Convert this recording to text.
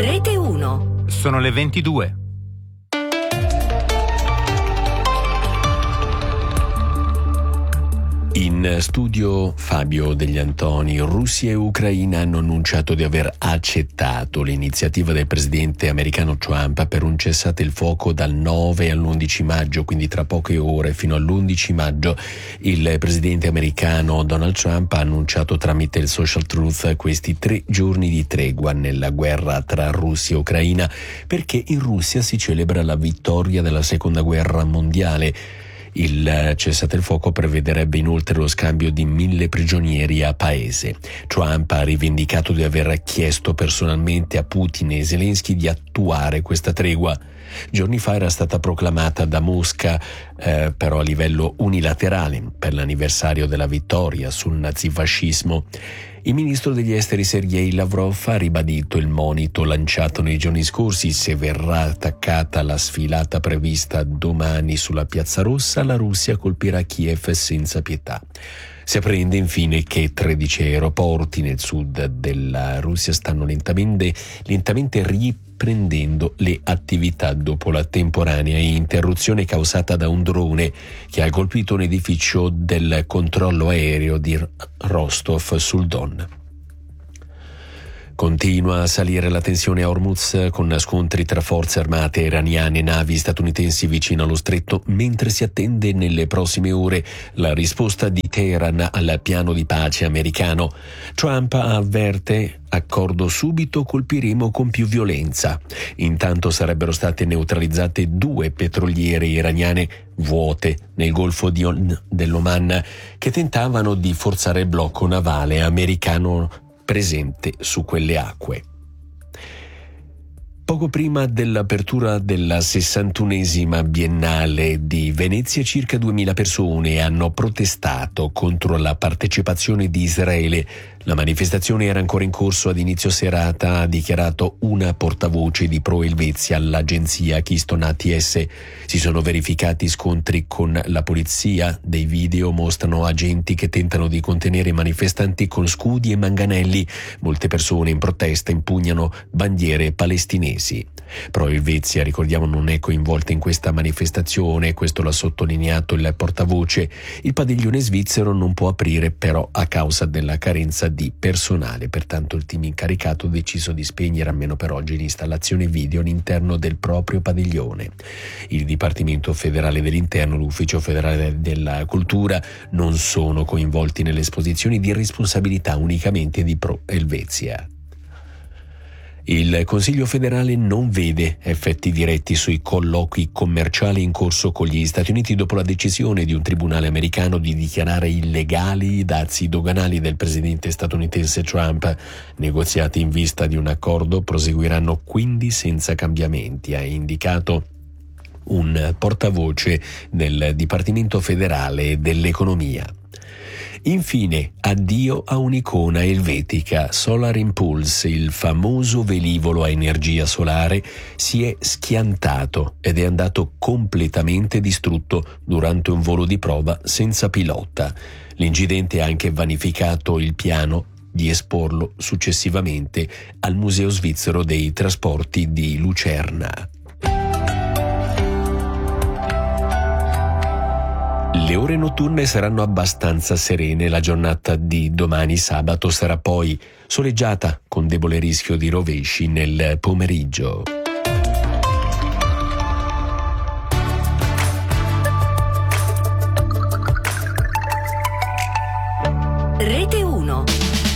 Rete 1. Sono le 22. In studio Fabio Degli Antoni. Russia e Ucraina hanno annunciato di aver accettato l'iniziativa del presidente americano Trump per un cessate il fuoco dal 9 all'11 maggio, quindi tra poche ore fino all'11 maggio. Il presidente americano Donald Trump ha annunciato tramite il Social Truth questi 3 giorni di tregua nella guerra tra Russia e Ucraina, perché in Russia si celebra la vittoria della seconda guerra mondiale. Il cessate il fuoco prevederebbe inoltre lo scambio di 1.000 prigionieri a paese. Trump ha rivendicato di aver chiesto personalmente a Putin e Zelensky di attuare questa tregua. Giorni fa era stata proclamata da Mosca, però a livello unilaterale, per l'anniversario della vittoria sul nazifascismo. Il ministro degli esteri Sergei Lavrov ha ribadito il monito lanciato nei giorni scorsi: se verrà attaccata la sfilata prevista domani sulla Piazza Rossa, la Russia colpirà Kiev senza pietà. Si apprende infine che 13 aeroporti nel sud della Russia stanno lentamente riprendendo le attività dopo la temporanea interruzione causata da un drone che ha colpito un edificio del controllo aereo di Rostov sul Don. Continua a salire la tensione a Hormuz, con scontri tra forze armate iraniane e navi statunitensi vicino allo stretto, mentre si attende nelle prossime ore la risposta di Teheran al piano di pace americano. Trump avverte: accordo subito, colpiremo con più violenza. Intanto sarebbero state neutralizzate 2 petroliere iraniane vuote nel Golfo dell'Oman che tentavano di forzare il blocco navale americano presente su quelle acque. Poco prima dell'apertura della 61esima Biennale di Venezia, circa 2.000 persone hanno protestato contro la partecipazione di Israele. La manifestazione era ancora in corso ad inizio serata, ha dichiarato una portavoce di Pro Helvezia all'agenzia Keystone ATS. Si sono verificati scontri con la polizia. Dei video mostrano agenti che tentano di contenere i manifestanti con scudi e manganelli. Molte persone in protesta impugnano bandiere palestinesi. Pro Helvezia, ricordiamo, non è coinvolta in questa manifestazione, questo l'ha sottolineato il portavoce. Il padiglione svizzero non può aprire però a causa della carenza di personale, pertanto il team incaricato ha deciso di spegnere almeno per oggi l'installazione video all'interno del proprio padiglione. Il Dipartimento Federale dell'Interno e l'Ufficio Federale della Cultura non sono coinvolti nelle esposizioni di responsabilità unicamente di Pro Helvezia. Il Consiglio federale non vede effetti diretti sui colloqui commerciali in corso con gli Stati Uniti dopo la decisione di un tribunale americano di dichiarare illegali i dazi doganali del presidente statunitense Trump. Negoziati in vista di un accordo proseguiranno quindi senza cambiamenti, ha indicato un portavoce del Dipartimento federale dell'economia. Infine, addio a un'icona elvetica. Solar Impulse, il famoso velivolo a energia solare, si è schiantato ed è andato completamente distrutto durante un volo di prova senza pilota. L'incidente ha anche vanificato il piano di esporlo successivamente al Museo Svizzero dei Trasporti di Lucerna. Le ore notturne saranno abbastanza serene, la giornata di domani sabato sarà poi soleggiata con debole rischio di rovesci nel pomeriggio.